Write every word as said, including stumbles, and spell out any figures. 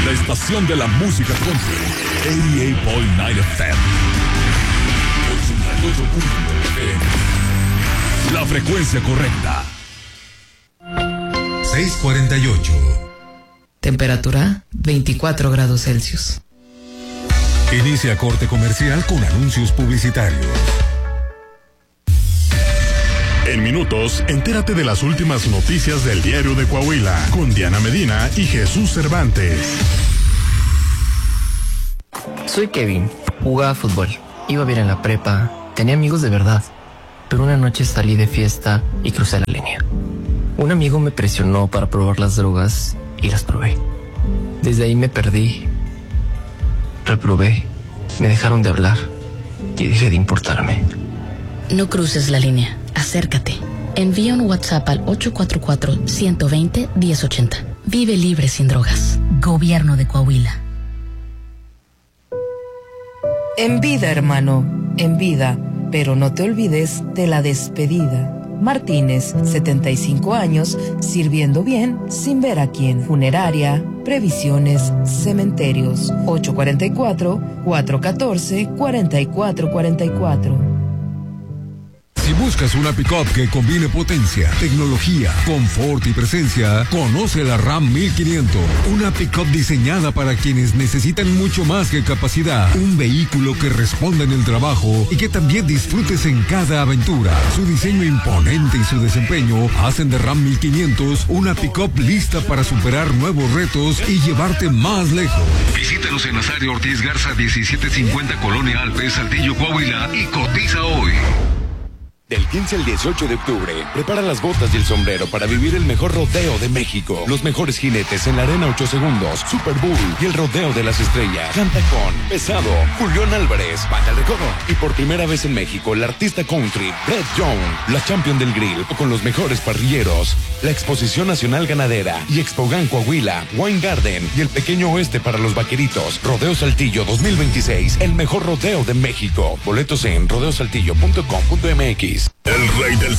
La estación de la música country. ochenta y ocho punto nueve F M. ochenta y ocho punto nueve F M. La frecuencia correcta. seis cuarenta y ocho. Temperatura veinticuatro grados Celsius. Inicia corte comercial con anuncios publicitarios. En minutos, entérate de las últimas noticias del Diario de Coahuila con Diana Medina y Jesús Cervantes. Soy Kevin, jugaba fútbol, iba bien en la prepa, tenía amigos de verdad, pero una noche salí de fiesta y crucé la línea. Un amigo me presionó para probar las drogas y las probé. Desde ahí me perdí, reprobé, me dejaron de hablar y dejé de importarme. No cruces la línea, acércate. Envía un WhatsApp al ocho cuatro cuatro, uno dos cero, uno cero ocho cero. Vive libre sin drogas. Gobierno de Coahuila. En vida, hermano, en vida, pero no te olvides de la despedida. Martínez, setenta y cinco años, sirviendo bien sin ver a quién. Funeraria, previsiones, cementerios. ocho cuatro cuatro, cuatro uno cuatro, cuatro cuatro cuatro cuatro. Si buscas una pick-up que combine potencia, tecnología, confort y presencia, conoce la Ram mil quinientos. Una pick-up diseñada para quienes necesitan mucho más que capacidad. Un vehículo que responda en el trabajo y que también disfrutes en cada aventura. Su diseño imponente y su desempeño hacen de Ram mil quinientos una pick-up lista para superar nuevos retos y llevarte más lejos. Visítanos en Nazario Ortiz Garza diecisiete cincuenta Colonia Alpes, Saltillo, Coahuila y cotiza hoy. Del quince al dieciocho de octubre, prepara las botas y el sombrero para vivir el mejor rodeo de México. Los mejores jinetes en la arena ocho segundos, Super Bowl y el rodeo de las estrellas. Canta con Pesado, Julián Álvarez, Baja el Recodo. Y por primera vez en México, la artista country, Brett Young, la champion del grill, con los mejores parrilleros. La Exposición Nacional Ganadera y Expogan Coahuila, Wine Garden y el Pequeño Oeste para los vaqueritos. Rodeo Saltillo dos mil veintiséis, el mejor rodeo de México. Boletos en rodeo saltillo punto com punto m x. El rey del